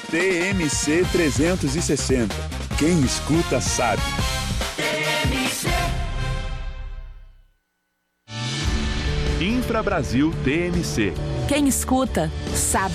TMC 360. Quem escuta sabe. Infra Brasil TMC. Quem escuta sabe.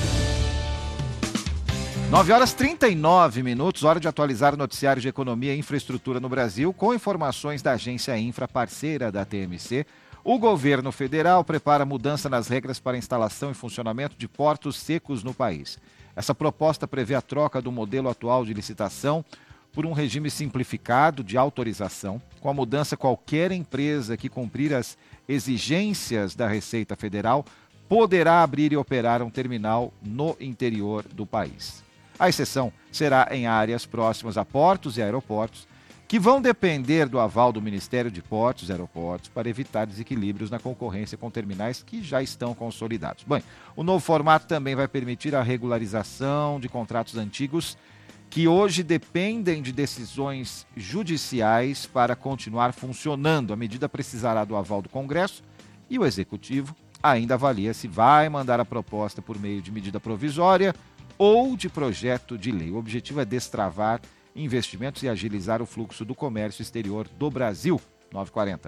9h39, hora de atualizar o noticiário de economia e infraestrutura no Brasil, com informações da agência Infra, parceira da TMC. O governo federal prepara mudança nas regras para instalação e funcionamento de portos secos no país. Essa proposta prevê a troca do modelo atual de licitação por um regime simplificado de autorização. Com a mudança, qualquer empresa que cumprir as exigências da Receita Federal poderá abrir e operar um terminal no interior do país. A exceção será em áreas próximas a portos e aeroportos, que vão depender do aval do Ministério de Portos e Aeroportos para evitar desequilíbrios na concorrência com terminais que já estão consolidados. Bem, o novo formato também vai permitir a regularização de contratos antigos que hoje dependem de decisões judiciais para continuar funcionando. A medida precisará do aval do Congresso e o Executivo ainda avalia se vai mandar a proposta por meio de medida provisória ou de projeto de lei. O objetivo é destravar investimentos e agilizar o fluxo do comércio exterior do Brasil. 9h40.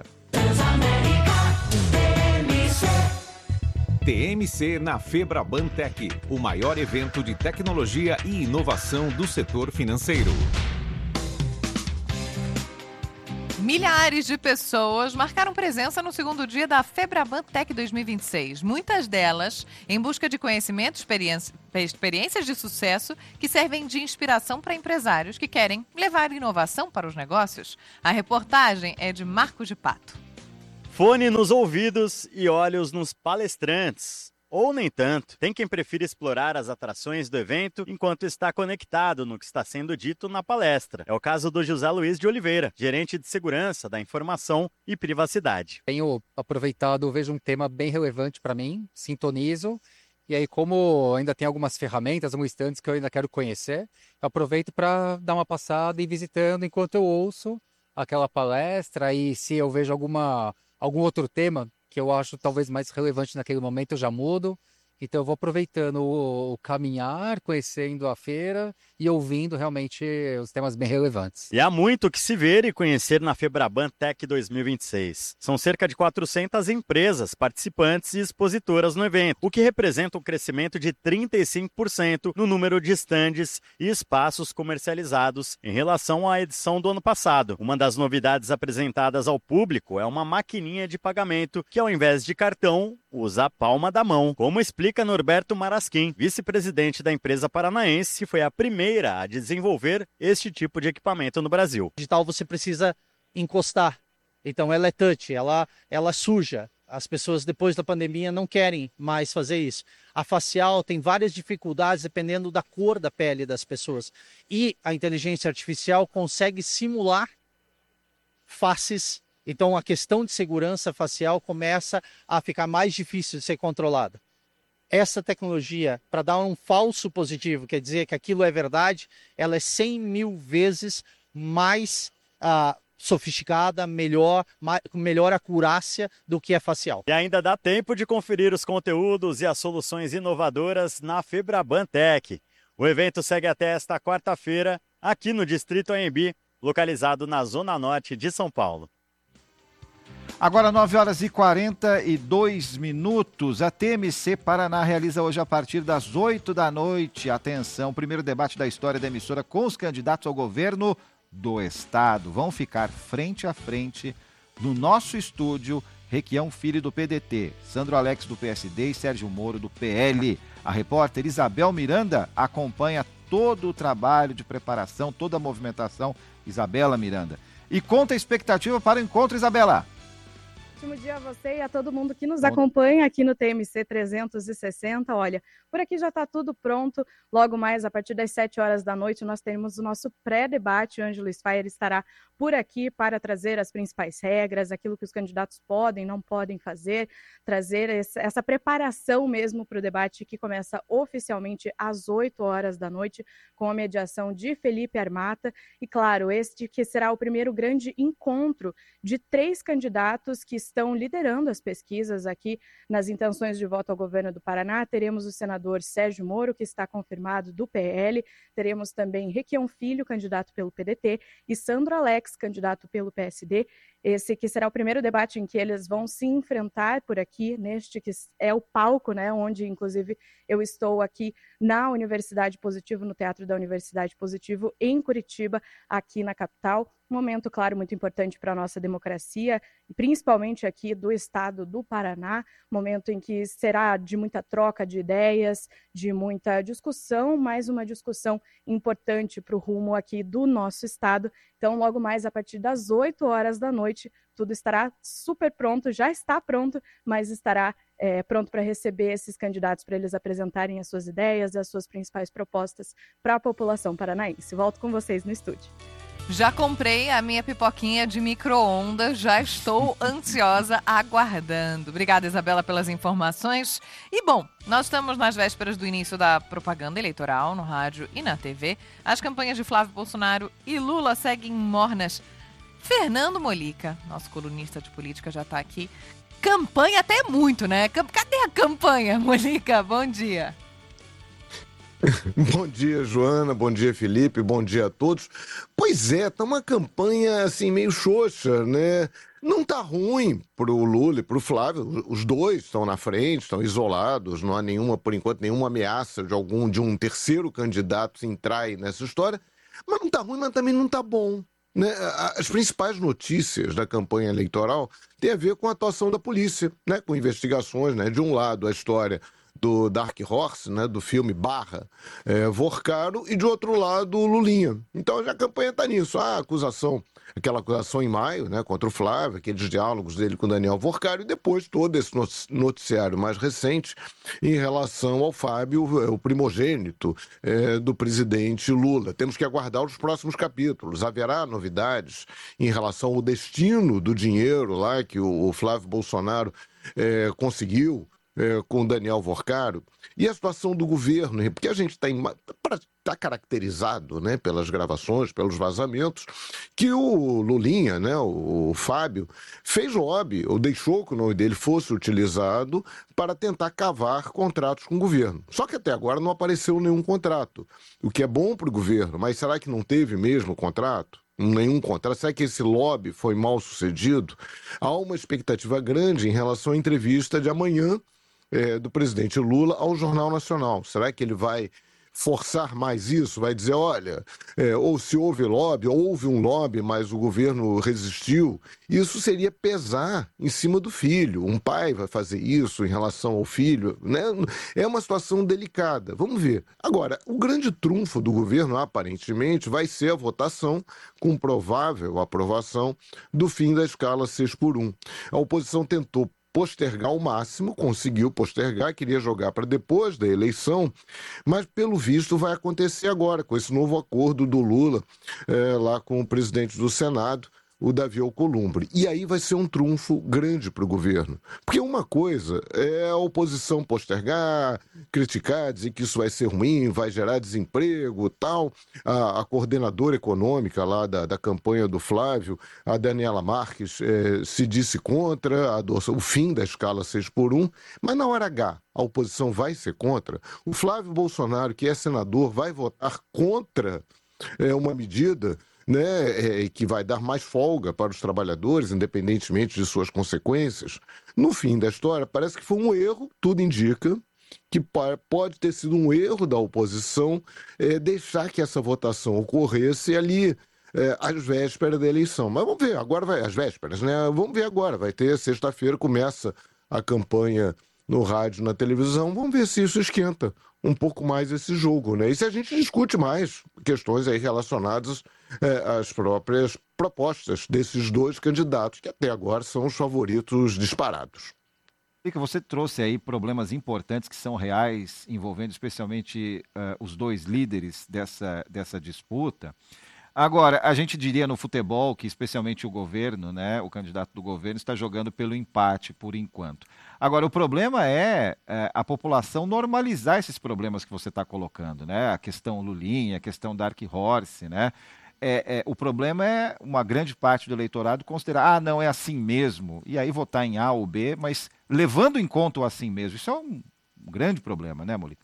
TMC na Febraban Tech, o maior evento de tecnologia e inovação do setor financeiro. Milhares de pessoas marcaram presença no segundo dia da Febraban Tech 2026. Muitas delas em busca de conhecimento e experiências de sucesso que servem de inspiração para empresários que querem levar inovação para os negócios. A reportagem é de Marcos de Pato. Fone nos ouvidos e olhos nos palestrantes. Ou nem tanto. Tem quem prefira explorar as atrações do evento enquanto está conectado no que está sendo dito na palestra. É o caso do José Luiz de Oliveira, gerente de segurança da informação e privacidade. Tenho aproveitado, vejo um tema bem relevante para mim, sintonizo. E aí, como ainda tem algumas ferramentas, alguns stands que eu ainda quero conhecer, eu aproveito para dar uma passada e ir visitando enquanto eu ouço aquela palestra. E se eu vejo algum outro tema que eu acho talvez mais relevante naquele momento, eu já mudo. Então eu vou aproveitando o caminhar, conhecendo a feira e ouvindo realmente os temas bem relevantes. E há muito que se ver e conhecer na Febraban Tech 2026. São cerca de 400 empresas, participantes e expositoras no evento, o que representa um crescimento de 35% no número de estandes e espaços comercializados em relação à edição do ano passado. Uma das novidades apresentadas ao público é uma maquininha de pagamento que, ao invés de cartão, usa a palma da mão, como explica Norberto Marasquim, vice-presidente da empresa paranaense, que foi a primeira a desenvolver este tipo de equipamento no Brasil. Digital você precisa encostar, então ela é touch, ela suja. As pessoas depois da pandemia não querem mais fazer isso. A facial tem várias dificuldades dependendo da cor da pele das pessoas. E a inteligência artificial consegue simular faces. Então, a questão de segurança facial começa a ficar mais difícil de ser controlada. Essa tecnologia, para dar um falso positivo, quer dizer que aquilo é verdade, ela é 100 mil vezes mais sofisticada, com melhor acurácia do que a facial. E ainda dá tempo de conferir os conteúdos e as soluções inovadoras na Febraban Tech. O evento segue até esta quarta-feira, aqui no Distrito AMB, localizado na Zona Norte de São Paulo. Agora 9h42. A TMC Paraná realiza hoje a partir das 8 da noite. Atenção, primeiro debate da história da emissora com os candidatos ao governo do estado. Vão ficar frente a frente no nosso estúdio Requião Filho do PDT, Sandro Alex do PSD e Sérgio Moro do PL. A repórter Isabel Miranda acompanha todo o trabalho de preparação, toda a movimentação. Isabela Miranda. E conta a expectativa para o encontro, Isabela. Ótimo dia a você e a todo mundo que nos acompanha aqui no TMC 360. Olha, por aqui já está tudo pronto. Logo mais, a partir das 7 horas da noite, nós teremos o nosso pré-debate. O Ângelo Sfayer estará por aqui para trazer as principais regras, aquilo que os candidatos podem, não podem fazer, trazer essa preparação mesmo para o debate que começa oficialmente às 8 horas da noite, com a mediação de Felipe Armata. E claro, este que será o primeiro grande encontro de 3 candidatos que estão liderando as pesquisas aqui nas intenções de voto ao governo do Paraná. Teremos o senador Sérgio Moro, que está confirmado, do PL. Teremos também Requião Filho, candidato pelo PDT, e Sandro Alex, candidato pelo PSD. Esse que será o primeiro debate em que eles vão se enfrentar por aqui, neste que é o palco, né, onde, inclusive, eu estou aqui na Universidade Positivo, no Teatro da Universidade Positivo, em Curitiba, aqui na capital. Um momento, claro, muito importante para a nossa democracia, principalmente aqui do estado do Paraná, momento em que será de muita troca de ideias, de muita discussão, mais uma discussão importante para o rumo aqui do nosso estado. Então, logo mais, a partir das 8 horas da noite, tudo estará super pronto, já está pronto, mas estará pronto para receber esses candidatos, para eles apresentarem as suas ideias, as suas principais propostas para a população paranaense. Volto com vocês no estúdio. Já comprei a minha pipoquinha de micro-ondas, já estou ansiosa, aguardando. Obrigada, Isabela, pelas informações. E, bom, nós estamos nas vésperas do início da propaganda eleitoral no rádio e na TV. As campanhas de Flávio Bolsonaro e Lula seguem mornas. Fernando Molica, nosso colunista de política, já está aqui. Campanha até muito, né? Cadê a campanha, Molica? Bom dia. Bom dia, Joana, bom dia, Felipe, bom dia a todos. Pois é, tá uma campanha assim meio xoxa, né? Não tá ruim pro Lula e pro Flávio, os dois estão na frente, estão isolados, não há nenhuma, por enquanto, nenhuma ameaça de um terceiro candidato entrar aí nessa história, mas não tá ruim, mas também não tá bom. Né? As principais notícias da campanha eleitoral têm a ver com a atuação da polícia, né? Com investigações, né? De um lado, a história do Dark Horse, né, do filme Vorcaro, e de outro lado o Lulinha. Então já a campanha está nisso. Aquela acusação em maio, né, contra o Flávio, aqueles diálogos dele com o Daniel Vorcaro, e depois todo esse noticiário mais recente em relação ao Fábio, o primogênito do presidente Lula. Temos que aguardar os próximos capítulos. Haverá novidades em relação ao destino do dinheiro lá que o Flávio Bolsonaro conseguiu com o Daniel Vorcaro, e a situação do governo, porque a gente está caracterizado, né, pelas gravações, pelos vazamentos, que o Lulinha, né, o Fábio, fez lobby, ou deixou que o nome dele fosse utilizado para tentar cavar contratos com o governo. Só que até agora não apareceu nenhum contrato, o que é bom para o governo, mas será que não teve mesmo contrato? Nenhum contrato. Será que esse lobby foi mal sucedido? Há uma expectativa grande em relação à entrevista de amanhã do presidente Lula ao Jornal Nacional. Será que ele vai forçar mais isso? Vai dizer, olha, ou se houve um lobby, mas o governo resistiu. Isso seria pesar em cima do filho. Um pai vai fazer isso em relação ao filho, né? É uma situação delicada. Vamos ver. Agora, o grande trunfo do governo, aparentemente, vai ser a votação com provável aprovação do fim da escala 6x1. A oposição tentou postergar ao máximo, conseguiu postergar, queria jogar para depois da eleição, mas pelo visto vai acontecer agora, com esse novo acordo do Lula lá com o presidente do Senado, o Davi Alcolumbre. E aí vai ser um trunfo grande para o governo. Porque uma coisa é a oposição postergar, criticar, dizer que isso vai ser ruim, vai gerar desemprego, tal. A coordenadora econômica lá da campanha do Flávio, a Daniela Marques, se disse contra o fim da escala 6x1, mas na hora H, a oposição vai ser contra. O Flávio Bolsonaro, que é senador, vai votar contra uma medida, né, que vai dar mais folga para os trabalhadores, independentemente de suas consequências. No fim da história, parece que foi um erro, tudo indica que pode ter sido um erro da oposição deixar que essa votação ocorresse ali às vésperas da eleição. Mas vamos ver, agora vai às vésperas, né? Vamos ver agora, vai ter sexta-feira, começa a campanha no rádio, na televisão, vamos ver se isso esquenta um pouco mais esse jogo, né? E se a gente discute mais questões aí relacionadas às próprias propostas desses dois candidatos, que até agora são os favoritos disparados. Fica, você trouxe aí problemas importantes que são reais, envolvendo especialmente os dois líderes dessa disputa. Agora, a gente diria no futebol que especialmente o governo, né, o candidato do governo, está jogando pelo empate por enquanto. Agora, o problema é a população normalizar esses problemas que você está colocando, né? A questão Lulinha, a questão Dark Horse, né? o problema é uma grande parte do eleitorado considerar, não, é assim mesmo, e aí votar em A ou B, mas levando em conta o assim mesmo. Isso é um grande problema, né, Molina?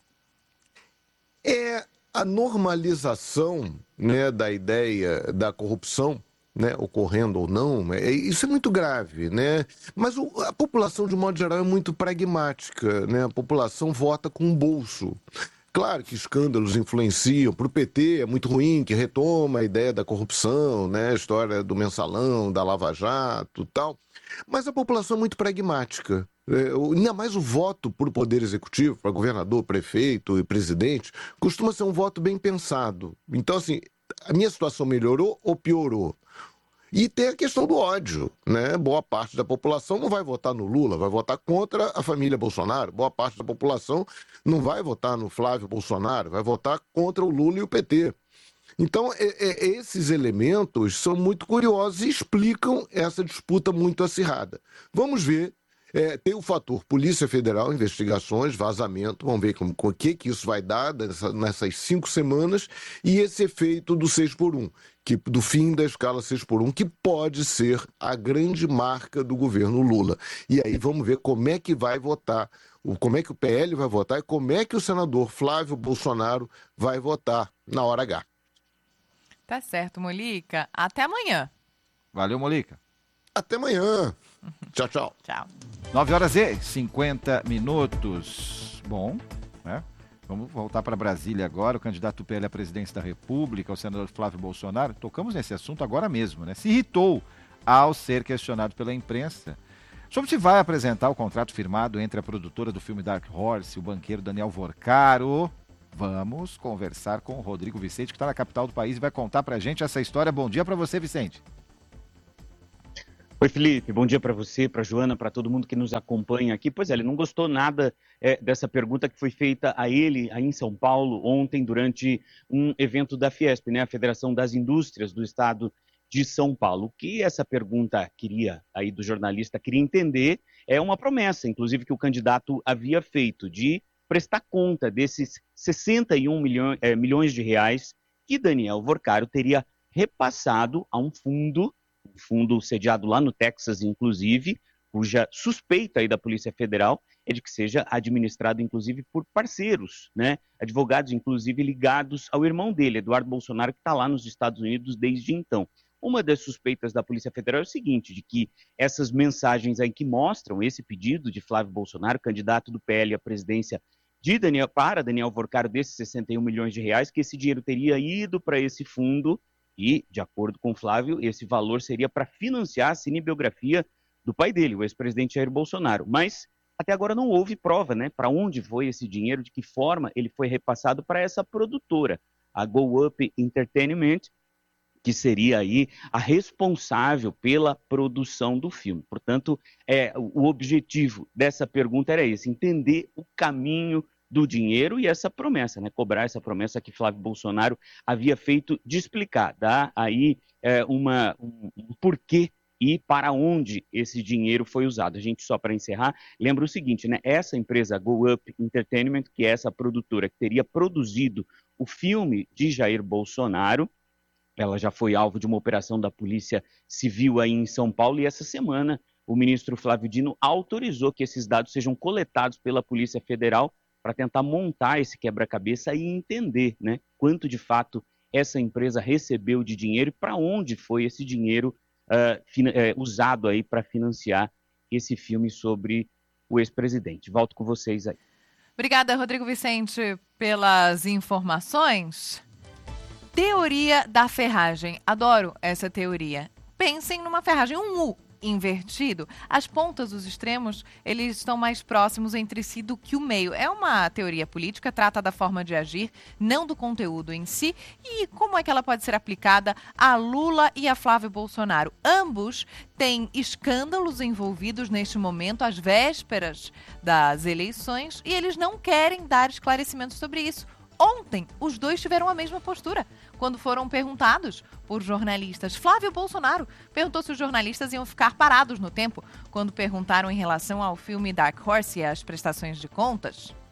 É a normalização, né, da ideia da corrupção, né, ocorrendo ou não, isso é muito grave, né? Mas a população, de um modo geral, é muito pragmática, né? A população vota com o bolso. Claro que escândalos influenciam. Para o PT é muito ruim, que retoma a ideia da corrupção, né? A história do mensalão, da Lava Jato e tal. Mas a população é muito pragmática. Ainda mais o voto por poder executivo, para governador, prefeito e presidente, costuma ser um voto bem pensado. Então, assim, a minha situação melhorou ou piorou? E tem a questão do ódio, né? Boa parte da população não vai votar no Lula, vai votar contra a família Bolsonaro. Boa parte da população não vai votar no Flávio Bolsonaro, vai votar contra o Lula e o PT. Então, esses elementos são muito curiosos e explicam essa disputa muito acirrada. Vamos ver. Tem o fator Polícia Federal, investigações, vazamento, vamos ver o que isso vai dar nessas 5 semanas, e esse efeito do 6x1, do fim da escala 6x1, que pode ser a grande marca do governo Lula. E aí vamos ver como é que vai votar, como é que o PL vai votar e como é que o senador Flávio Bolsonaro vai votar na hora H. Tá certo, Molica. Até amanhã. Valeu, Molica. Até amanhã. Tchau, tchau. Tchau. 9h50. Bom, né? Vamos voltar para Brasília agora. O candidato do PL à presidência da República, o senador Flávio Bolsonaro, tocamos nesse assunto agora mesmo, né? Se irritou ao ser questionado pela imprensa sobre se vai apresentar o contrato firmado entre a produtora do filme Dark Horse e o banqueiro Daniel Vorcaro. Vamos conversar com o Rodrigo Vicente, que está na capital do país e vai contar para a gente essa história. Bom dia para você, Vicente. Oi, Felipe, bom dia para você, para a Joana, para todo mundo que nos acompanha aqui. Pois é, ele não gostou nada dessa pergunta que foi feita a ele aí em São Paulo ontem durante um evento da Fiesp, né, a Federação das Indústrias do Estado de São Paulo. O que essa pergunta do jornalista queria entender é uma promessa, inclusive, que o candidato havia feito de prestar conta desses 61 milhões de reais que Daniel Vorcaro teria repassado a um fundo sediado lá no Texas, inclusive, cuja suspeita aí da Polícia Federal é de que seja administrado, inclusive, por parceiros, né? Advogados, inclusive, ligados ao irmão dele, Eduardo Bolsonaro, que está lá nos Estados Unidos desde então. Uma das suspeitas da Polícia Federal é o seguinte, de que essas mensagens aí que mostram esse pedido de Flávio Bolsonaro, candidato do PL à presidência para Daniel Vorcaro, desses 61 milhões de reais, que esse dinheiro teria ido para esse fundo e, de acordo com o Flávio, esse valor seria para financiar a cinebiografia do pai dele, o ex-presidente Jair Bolsonaro. Mas até agora não houve prova, né, para onde foi esse dinheiro, de que forma ele foi repassado para essa produtora, a Go Up Entertainment, que seria aí a responsável pela produção do filme. Portanto, o objetivo dessa pergunta era esse, entender o caminho do dinheiro e essa promessa, né? Cobrar essa promessa que Flávio Bolsonaro havia feito de explicar, dar aí um porquê e para onde esse dinheiro foi usado. A gente, só para encerrar, lembra o seguinte, né? Essa empresa Go Up Entertainment, que é essa produtora que teria produzido o filme de Jair Bolsonaro, ela já foi alvo de uma operação da Polícia Civil aí em São Paulo e essa semana o ministro Flávio Dino autorizou que esses dados sejam coletados pela Polícia Federal para tentar montar esse quebra-cabeça e entender, né, quanto de fato essa empresa recebeu de dinheiro e para onde foi esse dinheiro usado aí para financiar esse filme sobre o ex-presidente. Volto com vocês aí. Obrigada, Rodrigo Vicente, pelas informações. Teoria da ferragem. Adoro essa teoria. Pensem numa ferragem, um U invertido. As pontas, os extremos, eles estão mais próximos entre si do que o meio. É uma teoria política, trata da forma de agir, não do conteúdo em si. E como é que ela pode ser aplicada a Lula e a Flávio Bolsonaro? Ambos têm escândalos envolvidos neste momento, às vésperas das eleições, e eles não querem dar esclarecimentos sobre isso. Ontem, os dois tiveram a mesma postura. Quando foram perguntados por jornalistas, Flávio Bolsonaro perguntou se os jornalistas iam ficar parados no tempo quando perguntaram em relação ao filme Dark Horse e às prestações de contas.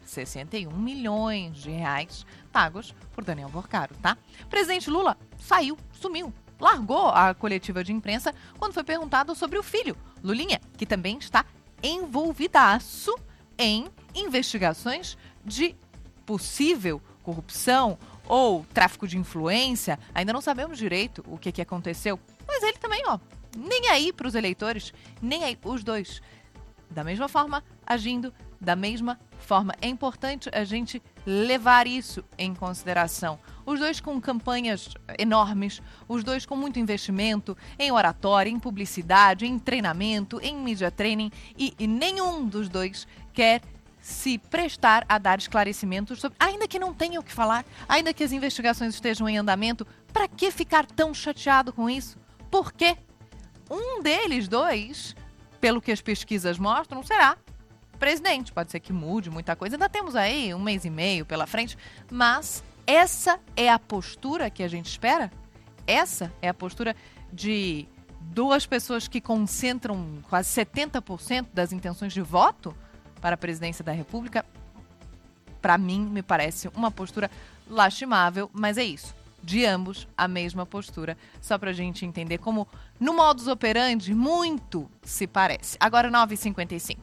61 milhões de reais pagos por Daniel Porcaro, tá? O presidente Lula sumiu, largou a coletiva de imprensa quando foi perguntado sobre o filho, Lulinha, que também está envolvidaço em investigações de possível corrupção ou tráfico de influência. Ainda não sabemos direito o que aconteceu, mas ele também, nem aí para os eleitores, nem aí, os dois, da mesma forma, agindo da mesma forma. É importante a gente levar isso em consideração. Os dois com campanhas enormes, os dois com muito investimento em oratória, em publicidade, em treinamento, em media training, e nenhum dos dois quer se prestar a dar esclarecimentos sobre, ainda que não tenha o que falar, ainda que as investigações estejam em andamento, para que ficar tão chateado com isso? Por quê? Um deles dois, pelo que as pesquisas mostram, será presidente. Pode ser que mude muita coisa, ainda temos aí 1 mês e meio pela frente, mas essa é a postura que a gente espera? Essa é a postura de duas pessoas que concentram quase 70% das intenções de voto para a presidência da República? Para mim, me parece uma postura lastimável, mas é isso. De ambos, a mesma postura, só para a gente entender como, no modus operandi, muito se parece. Agora, 9h55.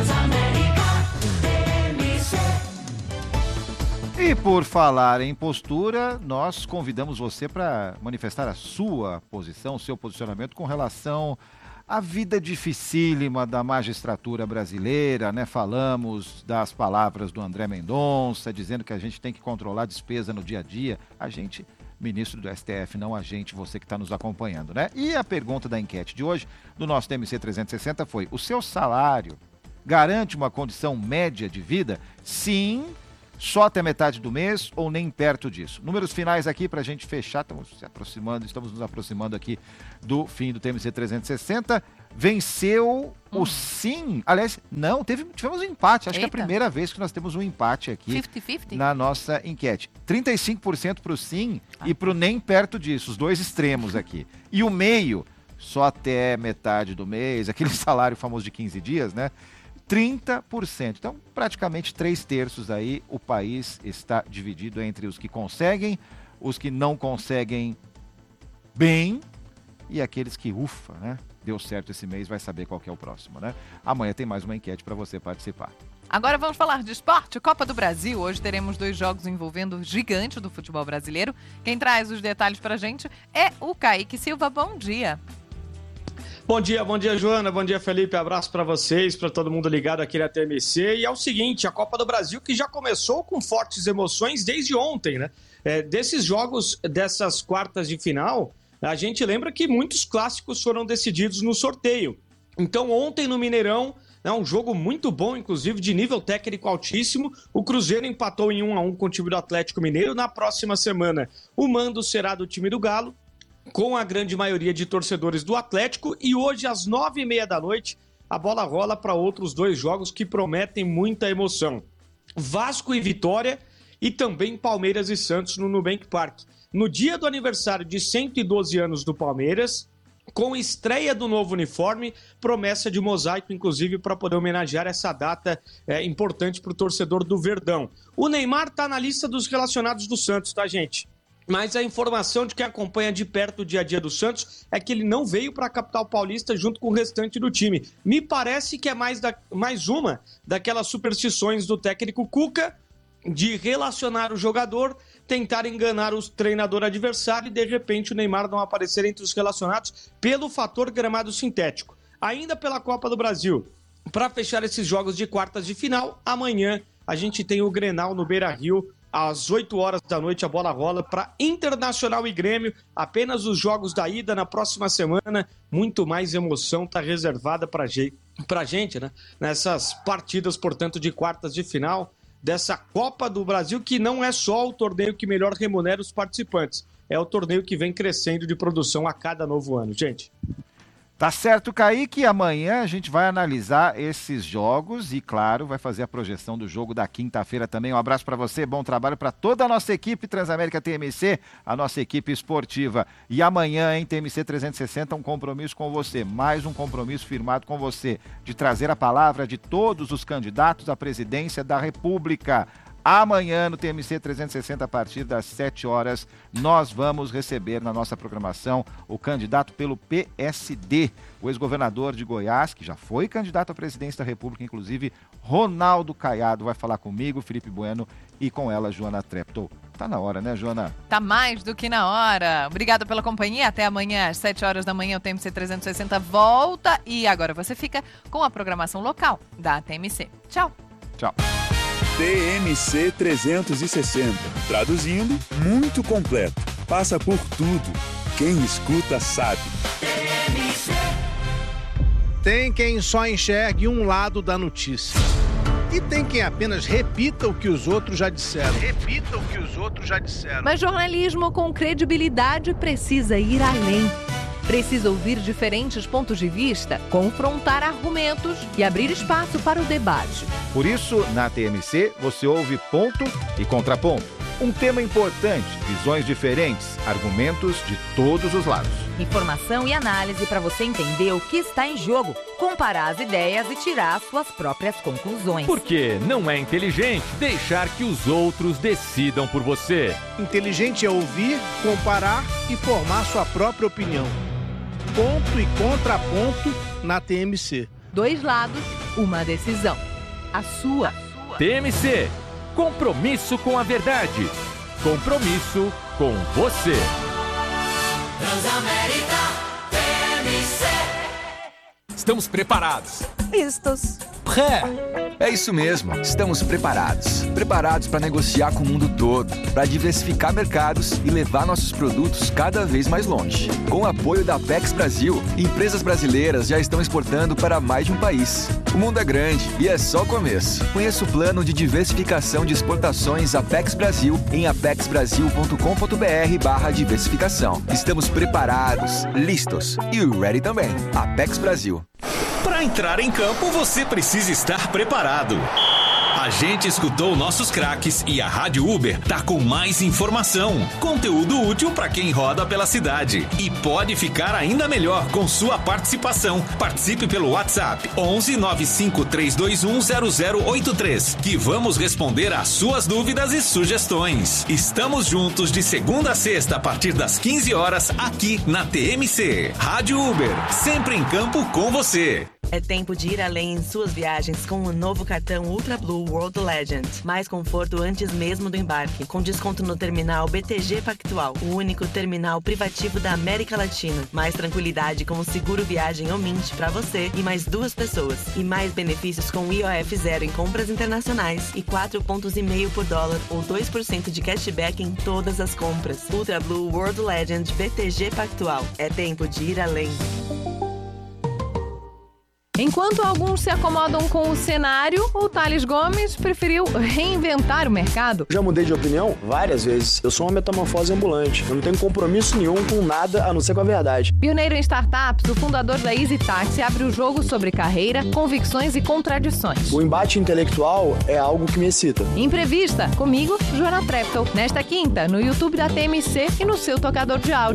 E por falar em postura, nós convidamos você para manifestar a sua posição, o seu posicionamento com relação à vida dificílima da magistratura brasileira, né? Falamos das palavras do André Mendonça, dizendo que a gente tem que controlar a despesa no dia a dia. A gente, ministro do STF, não a gente, você que está nos acompanhando, né? E a pergunta da enquete de hoje, do nosso TMC 360, foi: o seu salário garante uma condição média de vida? Sim, só até metade do mês ou nem perto disso? Números finais aqui para a gente fechar, estamos nos aproximando aqui do fim do TMC 360. Venceu o sim, aliás, não, tivemos um empate, acho que é a primeira vez que nós temos um empate aqui 50-50? Na nossa enquete. 35% para o sim e para o nem perto disso, os dois extremos aqui. E o meio, só até metade do mês, aquele salário famoso de 15 dias, né? 30%. Então, praticamente 3/3 aí, o país está dividido entre os que conseguem, os que não conseguem bem e aqueles que, ufa, né? Deu certo esse mês, vai saber qual que é o próximo, né? Amanhã tem mais uma enquete para você participar. Agora vamos falar de esporte, Copa do Brasil. Hoje teremos 2 jogos envolvendo o gigante do futebol brasileiro. Quem traz os detalhes pra gente é o Kaique Silva. Bom dia. Bom dia, Joana. Bom dia, Felipe. Abraço para vocês, para todo mundo ligado aqui na TMC. E é o seguinte, a Copa do Brasil que já começou com fortes emoções desde ontem, né? Desses jogos, dessas quartas de final, a gente lembra que muitos clássicos foram decididos no sorteio. Então, ontem no Mineirão, um jogo muito bom, inclusive, de nível técnico altíssimo. O Cruzeiro empatou em 1-1 com o time do Atlético Mineiro. Na próxima semana, o mando será do time do Galo, com a grande maioria de torcedores do Atlético. E hoje, às 9h30 da noite, a bola rola para outros 2 jogos que prometem muita emoção. Vasco e Vitória e também Palmeiras e Santos no Nubank Park. No dia do aniversário de 112 anos do Palmeiras, com estreia do novo uniforme, promessa de mosaico, inclusive, para poder homenagear essa data importante para o torcedor do Verdão. O Neymar está na lista dos relacionados do Santos, tá, gente? Mas a informação de quem acompanha de perto o dia a dia do Santos é que ele não veio para a capital paulista junto com o restante do time. Me parece que é mais uma daquelas superstições do técnico Cuca de relacionar o jogador, tentar enganar o treinador adversário e, de repente, o Neymar não aparecer entre os relacionados pelo fator gramado sintético. Ainda pela Copa do Brasil, para fechar esses jogos de quartas de final, amanhã a gente tem o Grenal no Beira-Rio. Às 8 horas da noite a bola rola para Internacional e Grêmio. Apenas os jogos da ida na próxima semana. Muito mais emoção está reservada pra gente, né? Nessas partidas, portanto, de quartas de final dessa Copa do Brasil, que não é só o torneio que melhor remunera os participantes. É o torneio que vem crescendo de produção a cada novo ano, gente. Tá certo, Kaique. Amanhã a gente vai analisar esses jogos e, claro, vai fazer a projeção do jogo da quinta-feira também. Um abraço para você, bom trabalho para toda a nossa equipe Transamérica TMC, a nossa equipe esportiva. E amanhã, em TMC 360, um compromisso com você, mais um compromisso firmado com você, de trazer a palavra de todos os candidatos à presidência da República. Amanhã, no TMC 360, a partir das 7 horas, nós vamos receber na nossa programação o candidato pelo PSD, o ex-governador de Goiás, que já foi candidato à presidência da República, inclusive Ronaldo Caiado vai falar comigo, Felipe Bueno, e com ela, Joana Treptow. Tá na hora, né, Joana? Tá mais do que na hora. Obrigada pela companhia. Até amanhã, às 7 horas da manhã, o TMC 360 volta. E agora você fica com a programação local da TMC. Tchau. Tchau. TMC 360. Traduzindo, muito completo. Passa por tudo. Quem escuta sabe. Tem quem só enxergue um lado da notícia. E tem quem apenas repita o que os outros já disseram. Mas jornalismo com credibilidade precisa ir além. Precisa ouvir diferentes pontos de vista, confrontar argumentos e abrir espaço para o debate. Por isso, na TMC, você ouve ponto e contraponto. Um tema importante, visões diferentes, argumentos de todos os lados. Informação e análise para você entender o que está em jogo, comparar as ideias e tirar suas próprias conclusões. Porque não é inteligente deixar que os outros decidam por você. Inteligente é ouvir, comparar e formar sua própria opinião. Ponto e contraponto na TMC. 2 lados, uma decisão. A sua. TMC. Compromisso com a verdade. Compromisso com você. Transamérica TMC. Estamos preparados. Vistos. Pré. É isso mesmo, estamos preparados. Preparados para negociar com o mundo todo, para diversificar mercados e levar nossos produtos cada vez mais longe. Com o apoio da Apex Brasil, empresas brasileiras já estão exportando para mais de um país. O mundo é grande e é só o começo. Conheça o plano de diversificação de exportações Apex Brasil em apexbrasil.com.br/diversificação. Estamos preparados, listos e ready também. Apex Brasil. Para entrar em campo, você precisa estar preparado. A gente escutou nossos craques e a Rádio Uber tá com mais informação, conteúdo útil para quem roda pela cidade. E pode ficar ainda melhor com sua participação. Participe pelo WhatsApp 11 95 321 0083, que vamos responder às suas dúvidas e sugestões. Estamos juntos de segunda a sexta a partir das 15 horas aqui na TMC. Rádio Uber, sempre em campo com você. É tempo de ir além em suas viagens com o novo cartão Ultra Blue World Legend. Mais conforto antes mesmo do embarque, com desconto no terminal BTG Pactual, o único terminal privativo da América Latina. Mais tranquilidade com o seguro viagem Omint para você e mais 2 pessoas. E mais benefícios com IOF zero em compras internacionais e 4,5 pontos por dólar ou 2% de cashback em todas as compras. Ultra Blue World Legend BTG Pactual. É tempo de ir além. Enquanto alguns se acomodam com o cenário, o Thales Gomes preferiu reinventar o mercado. Já mudei de opinião várias vezes. Eu sou uma metamorfose ambulante. Eu não tenho compromisso nenhum com nada a não ser com a verdade. Pioneiro em startups, o fundador da Easy Taxi abre o jogo sobre carreira, convicções e contradições. O embate intelectual é algo que me excita. Entrevista comigo, Joana Treptow, nesta quinta, no YouTube da TMC e no seu tocador de áudio.